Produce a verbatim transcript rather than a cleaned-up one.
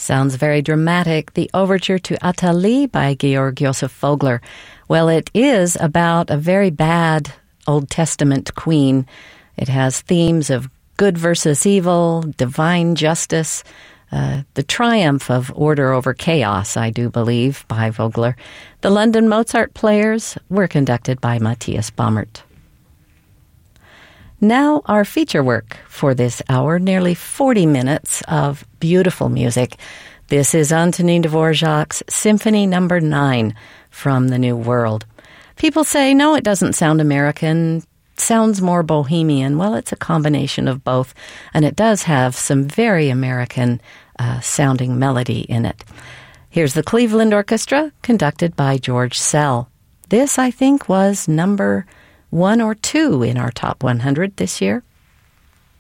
Sounds very dramatic. The Overture to Athalie by Georg Joseph Vogler. Well, it is about a very bad Old Testament queen. It has themes of good versus evil, divine justice, uh, the triumph of order over chaos, I do believe, by Vogler. The London Mozart Players were conducted by Matthias Baumert. Now our feature work for this hour, nearly forty minutes of beautiful music. This is Antonin Dvorak's Symphony Number nine from the New World. People say, no, it doesn't sound American, sounds more bohemian. Well, it's a combination of both, and it does have some very American uh, sounding melody in it. Here's the Cleveland Orchestra, conducted by George Szell. This, I think, was number one or two in our top one hundred this year.